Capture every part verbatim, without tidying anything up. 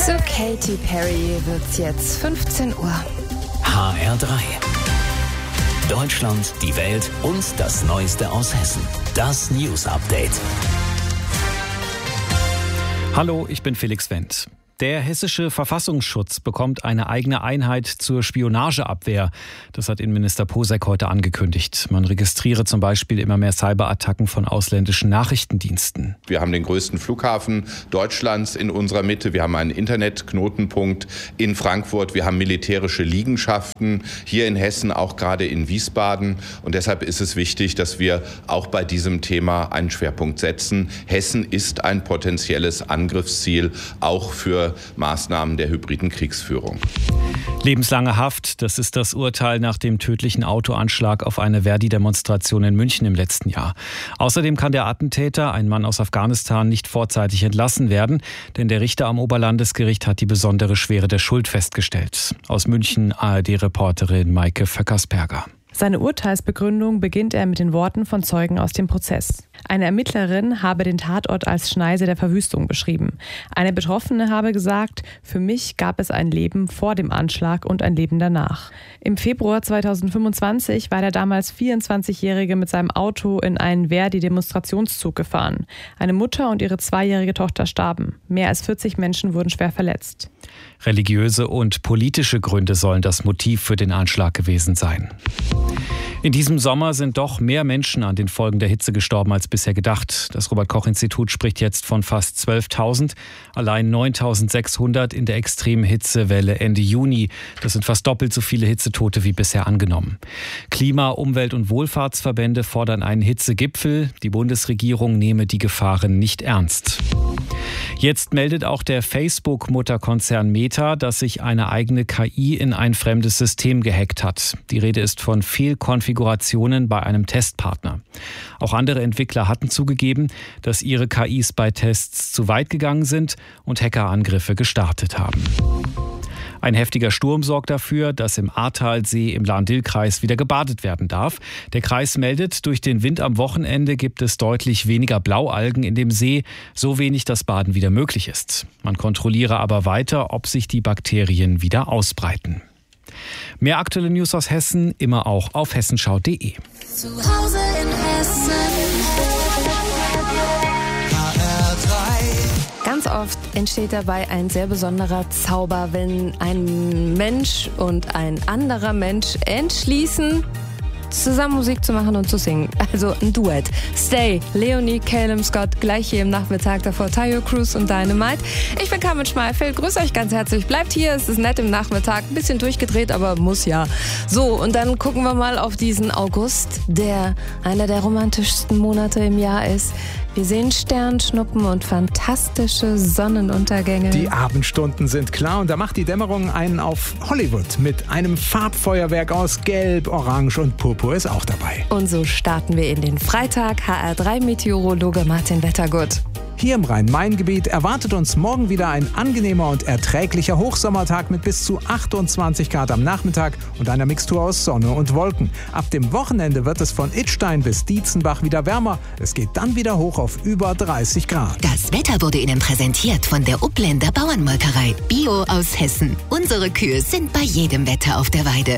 Zu Katy Perry wird's jetzt fünfzehn Uhr. H R drei. Deutschland, die Welt und das Neueste aus Hessen. Das News Update. Hallo, ich bin Felix Wendt. Der hessische Verfassungsschutz bekommt eine eigene Einheit zur Spionageabwehr. Das hat Innenminister Posek heute angekündigt. Man registriere zum Beispiel immer mehr Cyberattacken von ausländischen Nachrichtendiensten. Wir haben den größten Flughafen Deutschlands in unserer Mitte. Wir haben einen Internetknotenpunkt in Frankfurt. Wir haben militärische Liegenschaften hier in Hessen, auch gerade in Wiesbaden. Und deshalb ist es wichtig, dass wir auch bei diesem Thema einen Schwerpunkt setzen. Hessen ist ein potenzielles Angriffsziel, auch für Maßnahmen der hybriden Kriegsführung. Lebenslange Haft, das ist das Urteil nach dem tödlichen Autoanschlag auf eine Verdi-Demonstration in München im letzten Jahr. Außerdem kann der Attentäter, ein Mann aus Afghanistan, nicht vorzeitig entlassen werden, denn der Richter am Oberlandesgericht hat die besondere Schwere der Schuld festgestellt. Aus München A R D-Reporterin Maike Vöckersberger. Seine Urteilsbegründung beginnt er mit den Worten von Zeugen aus dem Prozess. Eine Ermittlerin habe den Tatort als Schneise der Verwüstung beschrieben. Eine Betroffene habe gesagt, für mich gab es ein Leben vor dem Anschlag und ein Leben danach. Im Februar zweitausendfünfundzwanzig war der damals vierundzwanzigjährige mit seinem Auto in einen Verdi-Demonstrationszug gefahren. Eine Mutter und ihre zweijährige Tochter starben. Mehr als vierzig Menschen wurden schwer verletzt. Religiöse und politische Gründe sollen das Motiv für den Anschlag gewesen sein. In diesem Sommer sind doch mehr Menschen an den Folgen der Hitze gestorben als bisher gedacht. Das Robert-Koch-Institut spricht jetzt von fast zwölftausend, allein neuntausendsechshundert in der extremen Hitzewelle Ende Juni. Das sind fast doppelt so viele Hitzetote wie bisher angenommen. Klima-, Umwelt- und Wohlfahrtsverbände fordern einen Hitzegipfel. Die Bundesregierung nehme die Gefahren nicht ernst. Jetzt meldet auch der Facebook-Mutterkonzern Meta, dass sich eine eigene K I in ein fremdes System gehackt hat. Die Rede ist von Fehlkonfigurationen bei einem Testpartner. Auch andere Entwickler hatten zugegeben, dass ihre K Is bei Tests zu weit gegangen sind und Hackerangriffe gestartet haben. Ein heftiger Sturm sorgt dafür, dass im Ahrtalsee im Lahn-Dill-Kreis wieder gebadet werden darf. Der Kreis meldet, durch den Wind am Wochenende gibt es deutlich weniger Blaualgen in dem See, so wenig, dass Baden wieder möglich ist. Man kontrolliere aber weiter, ob sich die Bakterien wieder ausbreiten. Mehr aktuelle News aus Hessen, immer auch auf hessenschau punkt de. Zu Hause in Hessen. Ganz oft entsteht dabei ein sehr besonderer Zauber, wenn ein Mensch und ein anderer Mensch entschließen, zusammen Musik zu machen und zu singen. Also ein Duett. Stay, Leonie, Calum Scott, gleich hier im Nachmittag, davor Tayo Cruz und Dynamite. Ich bin Carmen Schmeifeld, grüße euch ganz herzlich. Bleibt hier, es ist nett im Nachmittag, ein bisschen durchgedreht, aber muss ja. So, und dann gucken wir mal auf diesen August, der einer der romantischsten Monate im Jahr ist. Wir sehen Sternschnuppen und fantastische Sonnenuntergänge. Die Abendstunden sind klar und da macht die Dämmerung einen auf Hollywood. Mit einem Farbfeuerwerk aus Gelb, Orange und Purpur ist auch dabei. Und so starten wir in den Freitag. H R drei Meteorologe Martin Wettergut. Hier im Rhein-Main-Gebiet erwartet uns morgen wieder ein angenehmer und erträglicher Hochsommertag mit bis zu achtundzwanzig Grad am Nachmittag und einer Mixtur aus Sonne und Wolken. Ab dem Wochenende wird es von Idstein bis Dietzenbach wieder wärmer. Es geht dann wieder hoch auf über dreißig Grad. Das Wetter wurde Ihnen präsentiert von der Upländer Bauernmolkerei. Bio aus Hessen. Unsere Kühe sind bei jedem Wetter auf der Weide.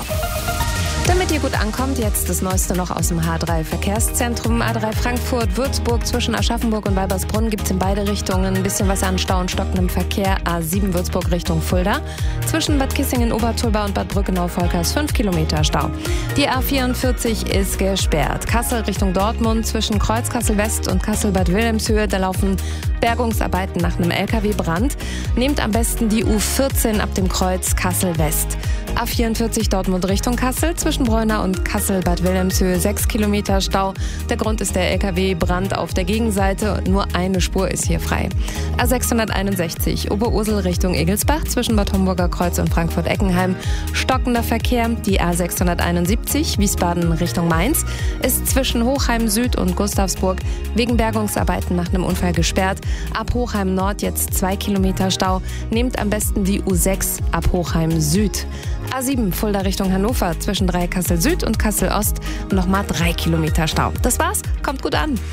Damit ihr gut ankommt, jetzt das Neueste noch aus dem H drei Verkehrszentrum. A drei Frankfurt, Würzburg, zwischen Aschaffenburg und Weibersbrunn gibt es in beide Richtungen ein bisschen was an Stau und stockendem Verkehr. A sieben Würzburg Richtung Fulda. Zwischen Bad Kissingen, Obertulba und Bad Brückenau-Volkers fünf Kilometer Stau. Die A vierundvierzig ist gesperrt. Kassel Richtung Dortmund, zwischen Kreuz Kassel West und Kassel-Bad Wilhelmshöhe, da laufen Bergungsarbeiten nach einem L K W-Brand. Nehmt am besten die U vierzehn ab dem Kreuz Kassel West. A vierundvierzig Dortmund Richtung Kassel, zwischen Bräuna und Kassel-Bad Wilhelmshöhe sechs Kilometer Stau. Der Grund ist der L K W-Brand auf der Gegenseite. Nur eine Spur ist hier frei. A sechshunderteinundsechzig Oberursel Richtung Egelsbach, zwischen Bad Homburger Kreuz und Frankfurt-Eckenheim. Stockender Verkehr. Die A sechshunderteinundsiebzig Wiesbaden Richtung Mainz ist zwischen Hochheim Süd und Gustavsburg wegen Bergungsarbeiten nach einem Unfall gesperrt. Ab Hochheim Nord jetzt zwei Kilometer Stau. Nehmt am besten die U sechs ab Hochheim Süd. A sieben Fulda Richtung Hannover, zwischen drei Kassel Süd und Kassel Ost nochmal drei Kilometer Stau. Das war's, kommt gut an.